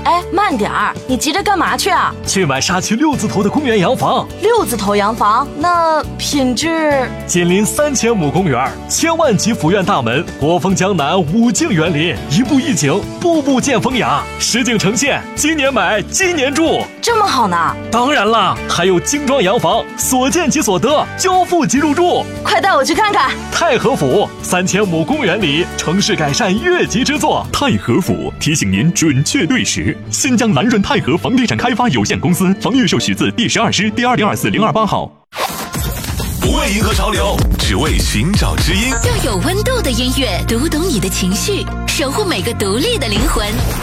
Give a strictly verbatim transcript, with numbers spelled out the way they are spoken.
哎，慢点儿，你急着干嘛去啊？ 去买沙区六字头的公园洋房。 六字头洋房，那品质？ 紧邻三千亩公园，千万级府院大门，国风江南五境园林，一步一景，步步见风雅，实景呈现。今年买，今年住， 这么好呢？ 当然啦，还有精装洋房，所见即所得，交付即入住。 快带我去看看。 太和府三千亩公园里，城市改善越级之作。 太和府提醒您准确对时。新疆南润太和房地产开发有限公司房预售许字第十二师第二零二四零二八号。 不为迎合潮流，只为寻找知音。 用有温度的音乐读懂你的情绪，守护每个独立的灵魂。